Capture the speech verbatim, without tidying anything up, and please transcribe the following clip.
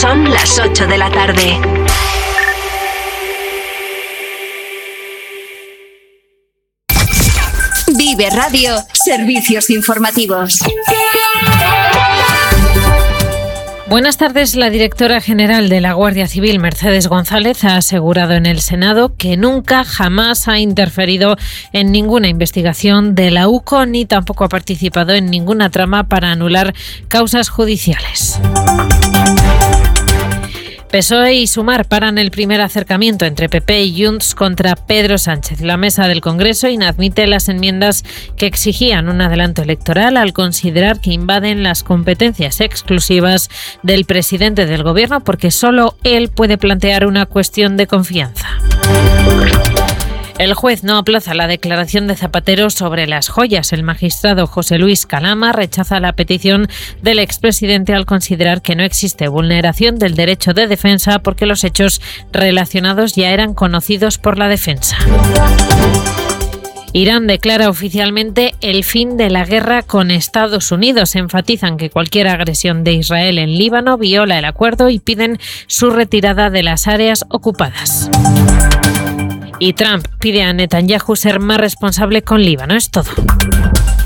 Son las ocho de la tarde. Vive Radio, servicios informativos. Buenas tardes. La directora general de la Guardia Civil, Mercedes González, ha asegurado en el Senado que nunca, jamás ha interferido en ninguna investigación de la U C O ni tampoco ha participado en ninguna trama para anular causas judiciales. P S O E y Sumar paran el primer acercamiento entre P P y Junts contra Pedro Sánchez. La mesa del Congreso inadmite las enmiendas que exigían un adelanto electoral al considerar que invaden las competencias exclusivas del presidente del Gobierno porque solo él puede plantear una cuestión de confianza. El juez no aplaza la declaración de Zapatero sobre las joyas. El magistrado José Luis Calama rechaza la petición del expresidente al considerar que no existe vulneración del derecho de defensa porque los hechos relacionados ya eran conocidos por la defensa. Irán declara oficialmente el fin de la guerra con Estados Unidos. Enfatizan que cualquier agresión de Israel en Líbano viola el acuerdo y piden su retirada de las áreas ocupadas. Y Trump pide a Netanyahu ser más responsable con Líbano. Es todo.